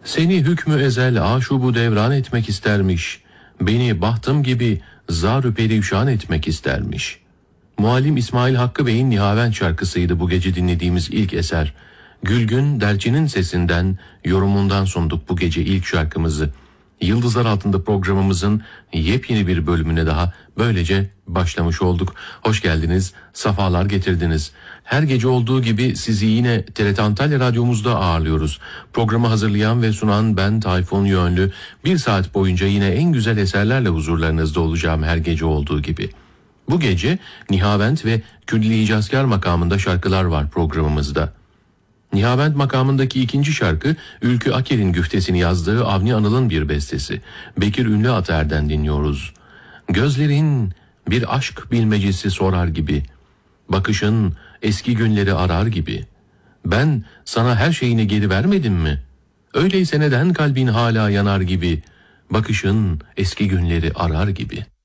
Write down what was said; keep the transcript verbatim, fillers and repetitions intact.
Seni hükmü ezel aşubu devran etmek istermiş. Beni bahtım gibi zar-ı perişan etmek istermiş. Muallim İsmail Hakkı Bey'in Nihavent şarkısıydı bu gece dinlediğimiz ilk eser. Gülgün Delçin'in sesinden, yorumundan sunduk bu gece ilk şarkımızı. Yıldızlar Altında programımızın yepyeni bir bölümüne daha böylece başlamış olduk. Hoş geldiniz, safalar getirdiniz. Her gece olduğu gibi sizi yine T R T Antalya Radyomuzda ağırlıyoruz. Programı hazırlayan ve sunan ben Tayfun Yönlü. Bir saat boyunca yine en güzel eserlerle huzurlarınızda olacağım her gece olduğu gibi. Bu gece Nihavent ve Külli Hicazkar makamında şarkılar var programımızda. Nihavent makamındaki ikinci şarkı Ülkü Aker'in güftesini yazdığı Avni Anıl'ın bir bestesi. Bekir Ünlü Ater'den dinliyoruz. Gözlerin bir aşk bilmecesi sorar gibi, bakışın eski günleri arar gibi. Ben sana her şeyini geri vermedim mi? Öyleyse neden kalbin hala yanar gibi, bakışın eski günleri arar gibi.